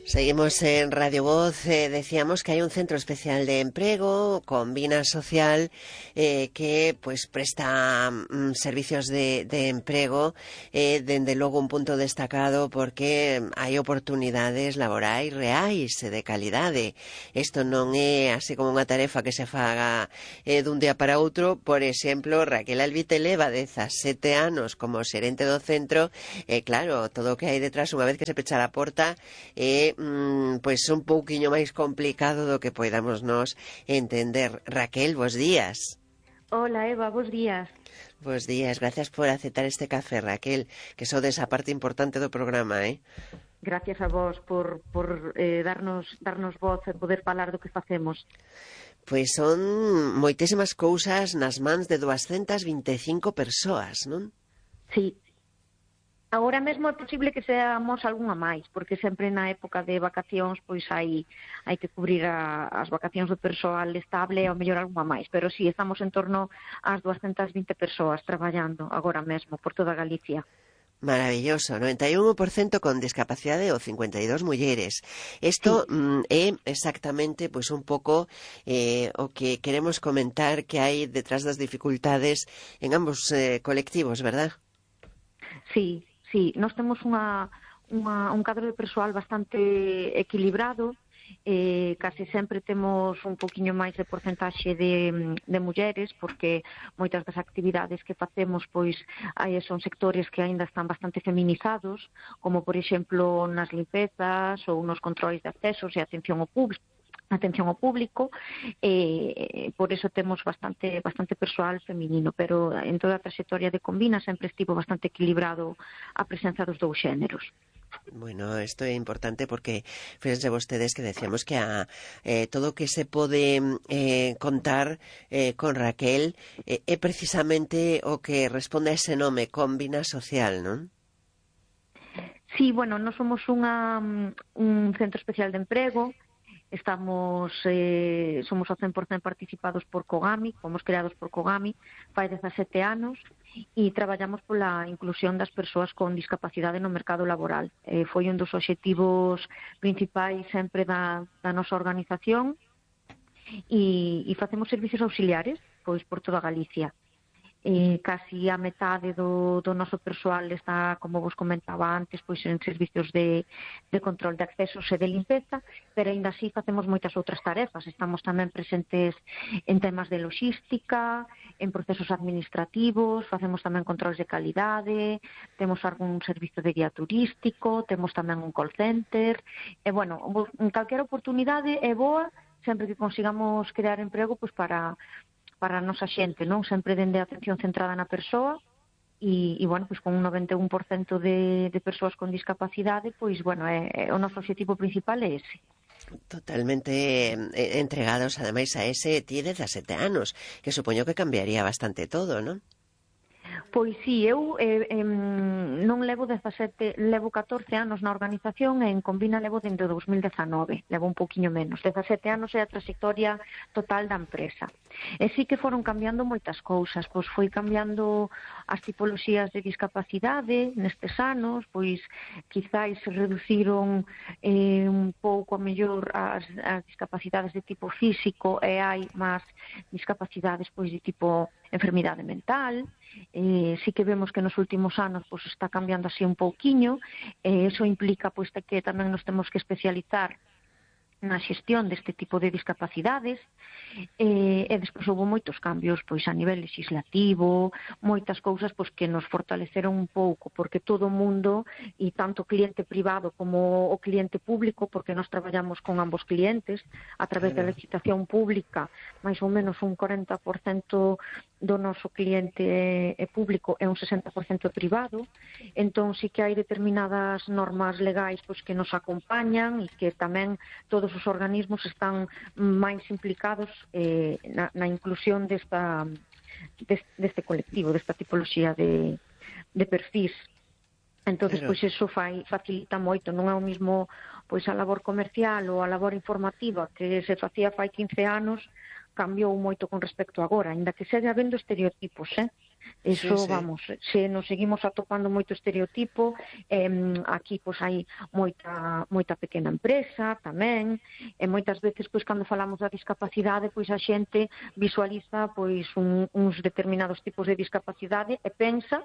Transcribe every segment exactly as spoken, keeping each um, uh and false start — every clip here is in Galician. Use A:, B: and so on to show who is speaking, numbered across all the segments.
A: Seguimos en Radio Voz. Eh, decíamos que hay un centro especial de empleo, Combina Social, eh, que pues presta mm, servicios de, de empleo, eh, dende logo un punto destacado porque hai oportunidades laborais reais e de calidade. Isto non é así como unha tarefa que se faga eh, dun día para outro. Por exemplo, Raquel Albite leva dezasete anos como xerente do centro, e claro, todo o que hai detrás unha vez que se pecha a porta é mm, pois un pouquiño máis complicado do que poidamos nos entender. Raquel, bos días.
B: Hola Eva, bos días.
A: Bos días, gracias por aceptar este café, Raquel, que sodes a parte importante do programa, eh?
B: Gracias a vos por, por eh, darnos, darnos voz e poder falar do que facemos.
A: Pois son moitísimas cousas nas mans de duascentas vinte e cinco persoas, non?
B: Sí. Agora mesmo é posible que seamos algunha máis, porque sempre na época de vacacións pois hai hai que cubrir a, as vacacións do persoal estable e ao mellor algunha máis, pero sí, estamos en torno ás duascentas vinte persoas traballando agora mesmo por toda Galicia.
A: Maravilloso, noventa e un por ciento con discapacidade ou cincuenta e dos mulleres. Isto sí. mm, é exactamente pois un pouco eh, o que queremos comentar que hai detrás das dificultades en ambos eh, colectivos, verdad?
B: Sí, sí, nós temos unha, unha, un cadro de persoal bastante equilibrado. Eh, case sempre temos un poquinho máis de porcentaxe de, de mulleres, porque moitas das actividades que facemos pois aí son sectores que aínda están bastante feminizados, como por exemplo nas limpezas ou nos controis de accesos e atención ao público atención ao público, eh, por eso temos bastante bastante persoal feminino, pero en toda a trayectoria de Combina sempre estivo bastante equilibrado a presenza dos dous xéneros.
A: Bueno, isto é importante porque fíjense vostedes que decíamos que a eh, todo o que se pode eh, contar eh, con Raquel eh, é precisamente o que responde a ese nome, Combina Social, non?
B: Sí, bueno, nós somos unha, un centro especial de emprego. Estamos, eh, somos ao cen por cento participados por Cogami, fomos creados por Cogami fai dezasete anos e traballamos pola inclusión das persoas con discapacidade no mercado laboral. Eh, foi un dos obxectivos principais sempre da, da nosa organización e, e facemos servicios auxiliares pois por toda Galicia. Eh, casi a metade do, do noso persoal está, como vos comentaba antes, pois en servicios de, de control de accesos e de limpeza, pero ainda así facemos moitas outras tarefas. Estamos tamén presentes en temas de logística, en procesos administrativos, facemos tamén controles de calidade, temos algún servicio de guía turístico, temos tamén un call center, e bueno, en calquera oportunidade é boa, sempre que consigamos crear emprego pois para para a nosa xente, non? Sempre dende a atención centrada na persoa e, e bueno, pois con un noventa e un por cento de, de persoas con discapacidade, pois, bueno, é, é, o noso objetivo principal é ese.
A: Totalmente eh, entregados, ademais, a ese ti dezasete anos, que supoño que cambiaría bastante todo, non?
B: Pois sí, eu eh, eh, non levo dezasete, levo catorce anos na organización e en Combina levo dende o dous mil dezanove, levo un pouquiño menos. dezasete anos é a trayectoria total da empresa. E sí que foron cambiando moitas cousas, pois foi cambiando as tipoloxías de discapacidade nestes anos, pois quizáis se reduciron eh, un pouco a mellor as, as discapacidades de tipo físico e hai máis discapacidades pois de tipo enfermidade mental. Eh, sí que vemos que nos últimos anos pois, está cambiando así un pouquiño, e eh, iso implica pois, que tamén nos temos que especializar na xestión deste tipo de discapacidades, e, e despois houve moitos cambios pois a nivel legislativo, moitas cousas pois que nos fortaleceron un pouco, porque todo o mundo, e tanto o cliente privado como o cliente público, porque nós traballamos con ambos clientes a través da licitación pública, máis ou menos un corenta por cento do noso cliente é público e un sesenta por cento é privado. Entón sí que hai determinadas normas legais pois que nos acompañan e que tamén todos os organismos están máis implicados eh, na, na inclusión desta, deste, deste colectivo, desta tipoloxía de, de perfis. Entón, claro, pois iso fai, facilita moito, non é o mismo pois a labor comercial ou a labor informativa que se facía fai quince anos, cambiou moito con respecto a agora, ainda que segue habendo estereotipos, eh? Eso,
A: sí, sí.
B: vamos, se nos seguimos atopando moito estereotipo, eh, aquí pois hai moita moita pequena empresa tamén, e moitas veces pois cando falamos da discapacidade, pois a xente visualiza pois un, uns determinados tipos de discapacidade e pensa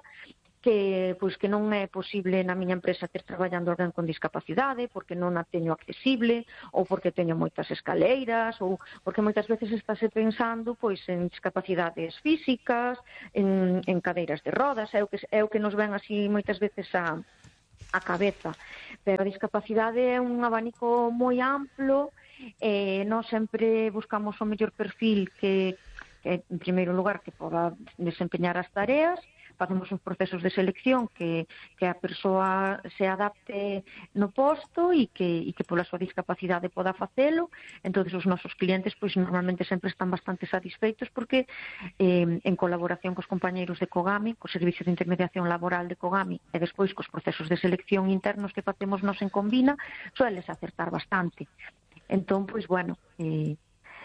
B: que pois que non é posible na miña empresa ter traballando alguén con discapacidade porque non a teño accesible ou porque teño moitas escaleiras ou porque moitas veces estáse pensando pois en discapacidades físicas, en, en cadeiras de rodas, é o que é o que nos ven así moitas veces a a cabeza, pero a discapacidade é un abanico moi amplo e nós sempre buscamos o mellor perfil que, que en primeiro lugar que poda desempeñar as tareas. Facemos uns procesos de selección que, que a persoa se adapte no posto e que, e que pola súa discapacidade poda facelo. Entón, os nosos clientes pois normalmente sempre están bastante satisfeitos porque eh, en colaboración cos compañeiros de Cogami, co Servicio de Intermediación Laboral de Cogami e despois cos procesos de selección internos que facemos nos en Convina, sueles acertar bastante. Entón, pois, bueno, eh,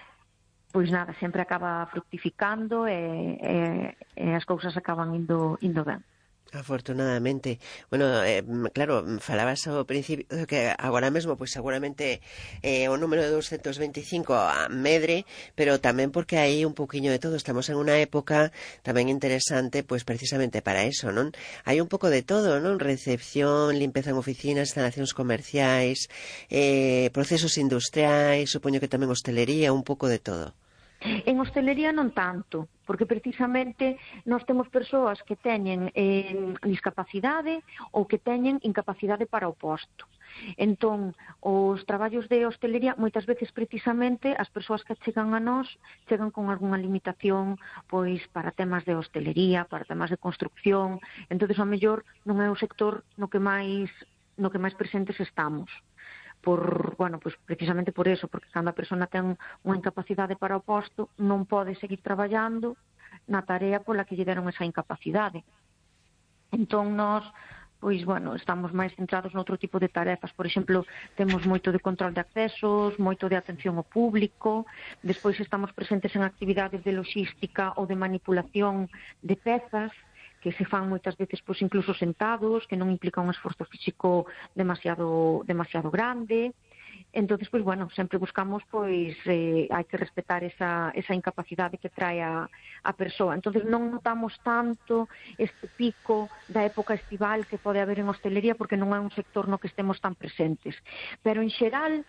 B: pois nada, sempre acaba fructificando e, e, e as cousas acaban indo, indo ben.
A: Afortunadamente. Bueno, eh, claro, falabas ao principio que agora mesmo, pois seguramente eh, o número de doscientos veinticinco a medre, pero tamén porque hai un poquinho de todo. Estamos en unha época tamén interesante, pois precisamente para eso, non? Hai un pouco de todo, non? Recepción, limpeza en oficinas, instalacións comerciais, eh, procesos industriais, supoño que tamén hostelería, un pouco de todo.
B: En hostelería non tanto, porque precisamente nós temos persoas que teñen eh, discapacidade ou que teñen incapacidade para o posto. Entón, os traballos de hostelería, moitas veces precisamente as persoas que chegan a nós chegan con algunha limitación pois para temas de hostelería, para temas de construcción. Entón, ao mellor non é o sector no que máis no que máis presentes estamos. Por, bueno, pues precisamente por eso, porque cando a persona ten unha incapacidade para o posto, non pode seguir traballando na tarea pola que lle deron esa incapacidade. Entón, nós, pois, bueno, estamos máis centrados noutro tipo de tarefas. Por exemplo, temos moito de control de accesos, moito de atención ao público, despois estamos presentes en actividades de logística ou de manipulación de pezas, que se fan moitas veces pois incluso sentados, que non implica un esforzo físico demasiado demasiado grande. Entonces, pois bueno, sempre buscamos pois eh, hai que respetar esa esa incapacidade que trae a a persoa. Entonces non notamos tanto este pico da época estival que pode haber en hostelería porque non é un sector no que estemos tan presentes. Pero en xeral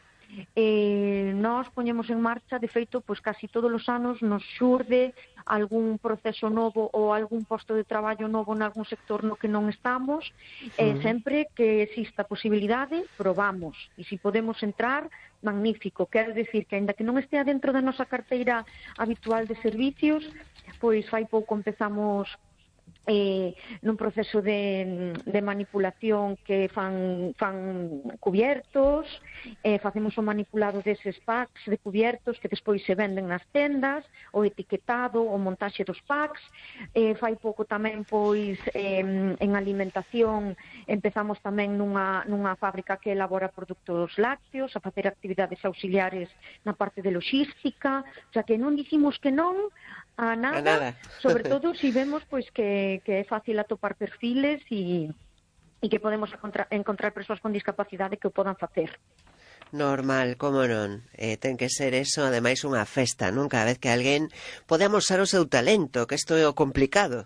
B: eh, nós poñemos en marcha, de feito, pois casi todos os anos nos xurde algún proceso novo ou algún posto de traballo novo en algún sector no que non estamos, e
A: Mm.
B: sempre que exista posibilidade, probamos. E se podemos entrar, magnífico. Quero dicir que, aínda que non estea dentro da nosa carteira habitual de servicios, pois fai pouco empezamos eh, nun proceso de, de manipulación que fan, fan cubiertos, eh, facemos o manipulado deses packs de cubiertos que despois se venden nas tendas, o etiquetado, o montaxe dos packs. Eh, fai pouco tamén pois eh, en alimentación empezamos tamén nunha, nunha fábrica que elabora produtos lácteos, a facer actividades auxiliares na parte de logística, o sea que non dicimos que non a nada,
A: A nada.
B: sobre todo si vemos pois que, que é fácil atopar perfiles e, e que podemos encontrar, encontrar persoas con discapacidade que o podan facer.
A: Normal, como non? Eh, ten que ser eso, ademais, unha festa, non? Cada vez que alguén pode amosar o seu talento, que isto é o complicado.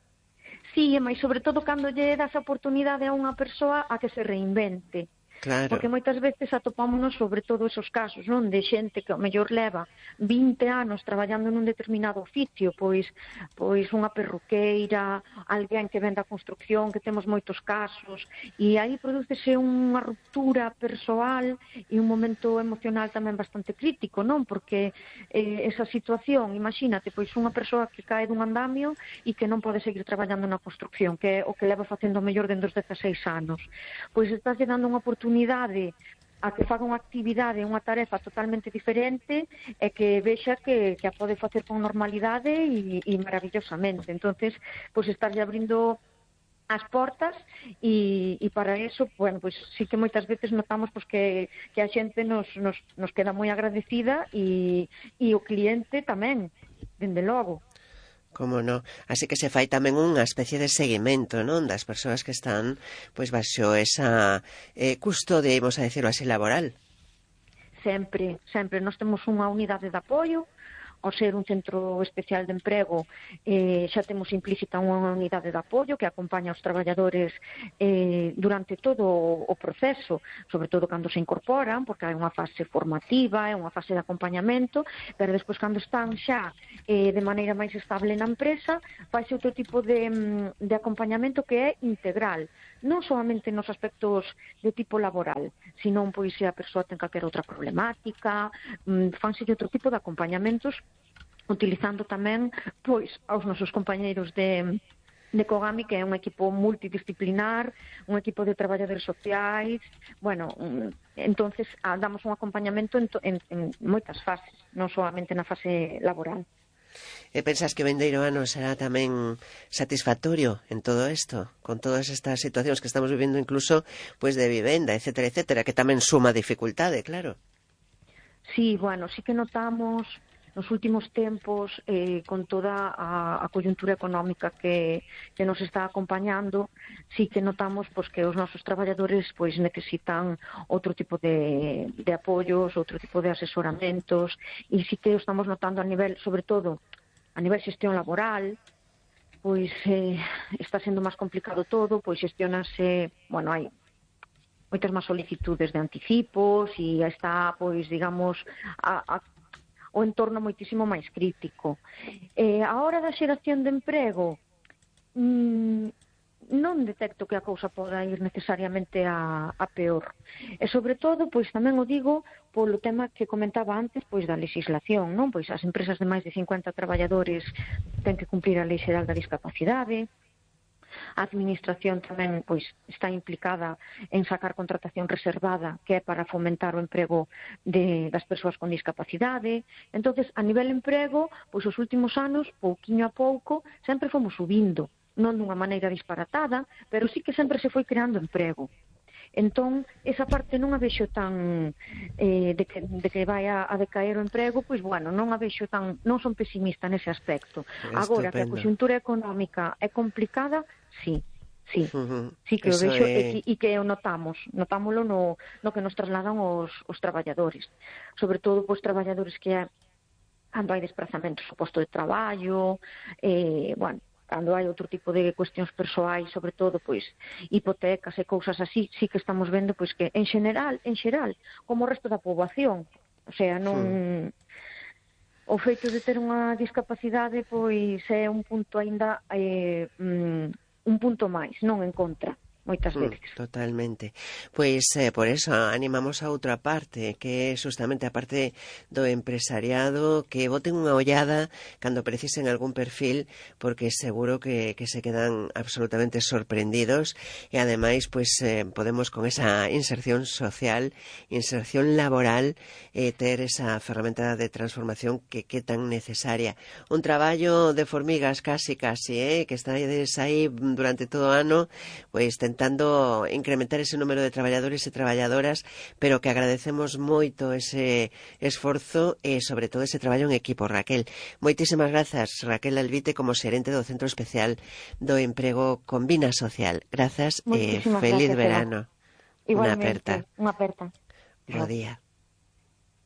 B: Sí, mas sobre todo cando lle das a oportunidade a unha persoa a que se reinvente.
A: Claro.
B: Porque moitas veces atopámonos sobre todo esos casos, non? De xente que ao mellor leva vinte anos traballando nun determinado oficio, pois pois unha perruqueira, alguén que venda a construcción, que temos moitos casos, e aí prodúcese unha ruptura persoal e un momento emocional tamén bastante crítico, non? Porque eh, esa situación, imagínate, pois unha persoa que cae dun andamio e que non pode seguir traballando na construcción, que é o que leva facendo mellor dende os dezaseis anos. Pois estás dando unha oportunidade a que faga unha actividade, unha tarefa totalmente diferente e que vexa que, que a pode facer con normalidade e, e maravillosamente. Entonces, pois estarlle abrindo as portas e, e para eso, bueno, pois sí que moitas veces notamos pois, que, que a xente nos, nos, nos queda moi agradecida e, e o cliente tamén, dende logo.
A: Como no. Así que se fai tamén unha especie de seguimento, non, das persoas que están pois baixo esa eh, custodia, imos a decirlo así, laboral.
B: Sempre, sempre. Nós temos unha unidade de apoio. Ao ser un centro especial de emprego, eh, xa temos implícita unha unidade de apoio que acompaña aos traballadores eh, durante todo o proceso, sobre todo cando se incorporan, porque hai unha fase formativa, é unha fase de acompañamento, pero despois cando están xa eh, de maneira máis estable na empresa, faise outro tipo de, de acompañamento que é integral, non solamente nos aspectos de tipo laboral, senón pois se a persoa ten calquera outra problemática, mm, fanse de outro tipo de acompañamentos, utilizando tamén pois aos nosos compañeiros de, de Cogami, que é un equipo multidisciplinar, un equipo de traballadores sociais. Bueno, entonces damos un acompañamento en, en, en moitas fases, non solamente na fase laboral.
A: E pensas que o vindeiro ano será tamén satisfactorio en todo isto, con todas estas situacións que estamos vivindo, incluso pois de vivenda, etcétera, etcétera, que tamén suma dificultade, claro.
B: Sí, bueno, sí que notamos nos últimos tempos, eh, con toda a, a coyuntura económica que, que nos está acompañando, sí que notamos pues, que os nosos traballadores pues, necesitan outro tipo de, de apoios, outro tipo de asesoramentos, e sí que o estamos notando a nivel, sobre todo, a nivel xestión laboral, pois eh, está sendo máis complicado todo, pois xestionase, bueno, hai moitas máis solicitudes de anticipos e está, pois, digamos, a, a o entorno moitísimo máis crítico. Eh, a hora da xeración de emprego, mmm, non detecto que a cousa poda ir necesariamente a, a peor. E, sobre todo, pois tamén o digo polo tema que comentaba antes, pois da legislación, non? Pois as empresas de máis de cincuenta traballadores ten que cumprir a Lei Xeral da Discapacidade. A administración tamén pois está implicada en sacar contratación reservada, que é para fomentar o emprego de, das persoas con discapacidade. Entonces, a nivel emprego, pois os últimos anos, pouquiño a pouco, sempre fomos subindo, non dunha maneira disparatada, pero sí que sempre se foi creando emprego. Entón, esa parte non a vexo tan eh, de, que, de que vai a, a decaer o emprego, pois, bueno, non a vexo tan, non son pesimista nese aspecto.
A: Estupendo.
B: Agora, que a conxuntura económica é complicada, sí, sí, uh-huh. sí que
A: Eso
B: o vexo
A: é...
B: e, e que o notamos, notámoslo no, no que nos trasladan os, os traballadores. Sobre todo, pois, traballadores que cando hai desplazamentos ao posto de traballo, eh, bueno, cando hai outro tipo de cuestións persoais, sobre todo, pois, hipotecas e cousas así, sí que estamos vendo, pois, que en xeral, en xeral, como o resto da poboación, o sea, non... Sí. O feito de ter unha discapacidade, pois, é un punto aínda, eh, un punto máis, non en contra. Moitas veces.
A: Mm, totalmente. Pois eh, por eso animamos a outra parte, que é justamente a parte do empresariado, que boten unha ollada cando precisen algún perfil, porque seguro que, que se quedan absolutamente sorprendidos e ademais pois eh, podemos con esa inserción social, inserción laboral, eh, ter esa ferramenta de transformación que que tan necesaria. Un traballo de formigas casi casi, eh, que está aí durante todo o ano, pois ten intentando incrementar ese número de traballadores e traballadoras, pero que agradecemos moito ese esforzo e, sobre todo, ese traballo en equipo. Raquel, moitísimas grazas, Raquel Alvite, como xerente do Centro Especial do Emprego Convina Social. Grazas e feliz
B: gracias,
A: verano.
B: Igualmente,
A: unha aperta.
B: Unha aperta.
A: Bo día.